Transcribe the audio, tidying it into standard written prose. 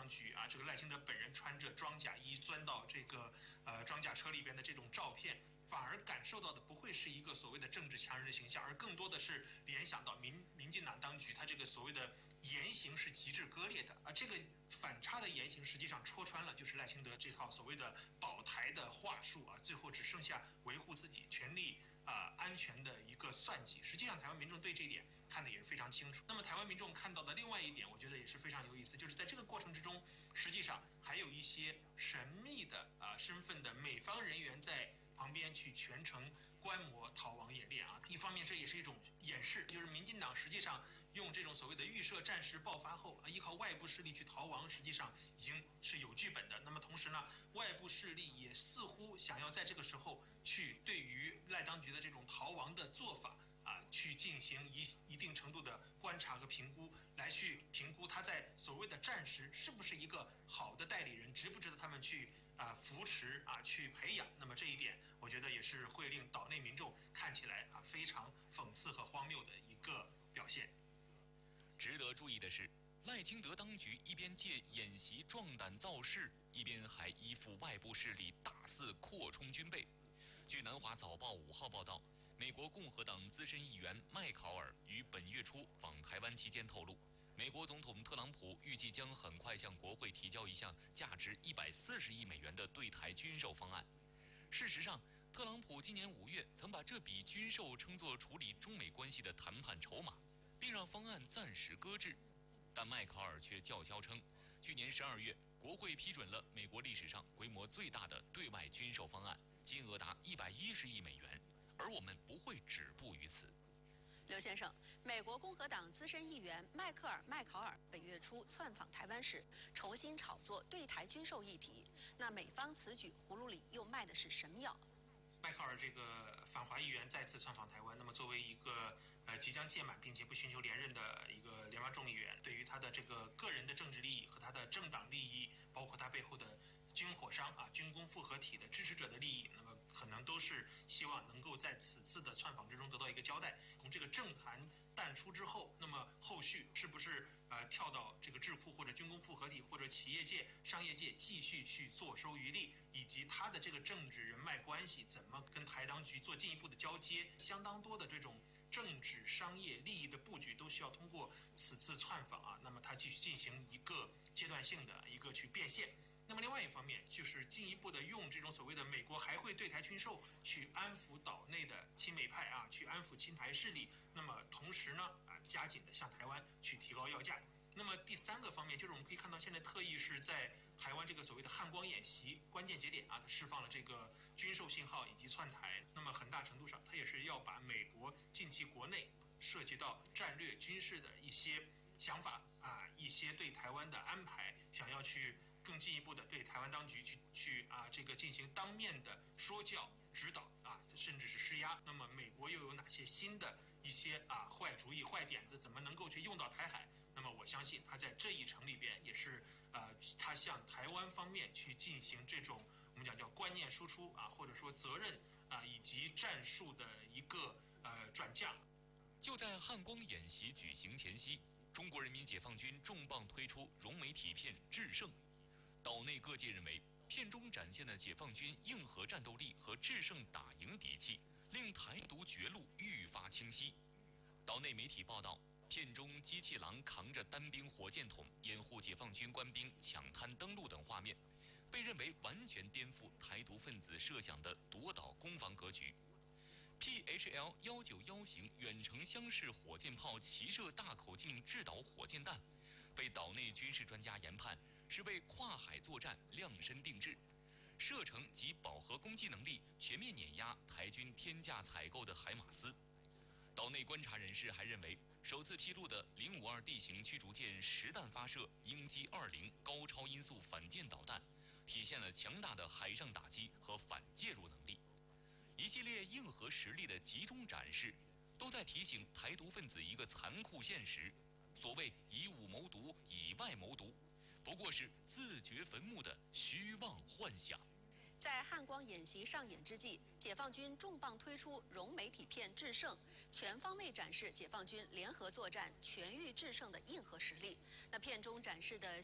当局啊，这个赖清德本人穿着装甲衣钻到这个装甲车里边的这种照片。反而感受到的不会是一个所谓的政治强人的形象，而更多的是联想到民进党当局他这个所谓的言行是极致割裂的啊，这个反差的言行实际上戳穿了就是赖清德这套所谓的保台的话术啊，最后只剩下维护自己权利安全的一个算计。实际上，台湾民众对这一点看得也是非常清楚。那么，台湾民众看到的另外一点，我觉得也是非常有意思，就是在这个过程之中，实际上还有一些神秘的身份的美方人员在旁边去全程观摩逃亡演练啊。一方面，这也是一种演示，就是民进党实际上用这种所谓的预设战时爆发后依靠外部势力去逃亡，实际上已经是有剧本的。那么同时呢，外部势力也似乎想要在这个时候去对于赖当局的这种逃亡的做法去进行一定程度的观察和评估，来去评估他在所谓的战时是不是一个好的代理人，值不值得他们去扶持去培养。那么这一点，我觉得也是会令岛内民众看起来非常讽刺和荒谬的一个表现。 值得注意的是，赖清德当局一边借演习壮胆造势，一边还依附外部势力大肆扩充军备。据南华早报5号报道，美国共和党资深议员麦考尔于本月初访台湾期间透露，美国总统特朗普预计将很快向国会提交一项价值140亿美元的对台军售方案。事实上，特朗普今年5月曾把这笔军售称作处理中美关系的谈判筹码，并让方案暂时搁置。但麦考尔却叫嚣称，去年12月，国会批准了美国历史上规模最大的对外军售方案，金额达110亿美元，而我们不会止步于此。 刘先生，美国共和党资深议员麦考尔本月初窜访台湾时，重新炒作对台军售议题。那美方此举葫芦里又卖的是什么药？ 麦考尔这个反华议员再次窜访台湾，那么作为一个即将届满并且不寻求连任的一个联邦众议员，对于他的这个个人的政治利益和他的政党利益，包括他背后的军火商军工复合体的支持者的利益，那么可能都是希望能够在此次的窜访之中得到一个交代。从这个政坛淡出之后，那么后续是不是跳到这个智库或者军工复合体或者企业界、商业界继续去坐收渔利，以及他的这个政治人脉关系怎么跟台当局做进一步的交接，相当多的这种政治商业利益的布局都需要通过此次窜访那么他继续进行一个阶段性的一个去变现。那么另外一方面，就是进一步的用这种所谓的美国还会对台军售去安抚岛内的亲美派去安抚亲台势力。那么同时呢加紧的向台湾去提高要价。那么第三个方面，就是我们可以看到，现在特意是在台湾这个所谓的汉光演习关键节点它释放了这个军售信号以及窜台。那么很大程度上，它也是要把美国近期国内涉及到战略军事的一些想法一些对台湾的安排，想要去更进一步的对台湾当局去这个进行当面的说教、指导甚至是施压。那么美国又有哪些新的一些坏主意、坏点子，怎么能够去用到台海？那么我相信他在这一程里边也是他向台湾方面去进行这种我们讲叫观念输出或者说责任以及战术的一个转嫁。 就在汉光演习举行前夕，中国人民解放军重磅推出融媒体片《制胜》。岛内各界认为，片中展现的解放军硬核战斗力和制胜打赢底气，令台独绝路愈发清晰。岛内媒体报道，片中机器狼扛着单兵火箭筒掩护解放军官兵抢滩登陆等画面，被认为完全颠覆台独分子设想的夺岛攻防格局。PHL-191型远程箱式火箭炮齐射大口径制导火箭弹，被岛内军事专家研判是为跨海作战量身定制，射程及饱和攻击能力全面碾压台军天价采购的海马斯。岛内观察人士还认为，首次披露的052D 型驱逐舰实弹发射鹰击20高超音速反舰导弹，体现了强大的海上打击和反介入能力。一系列硬核实力的集中展示，都在提醒台独分子一个残酷现实：所谓以武谋独、以外谋独，不过是自掘坟墓的虚妄幻想。 在汉光演习上演之际，解放军重磅推出融媒体片《制胜》，全方位展示解放军联合作战、全域制胜的硬核实力。那片中展示的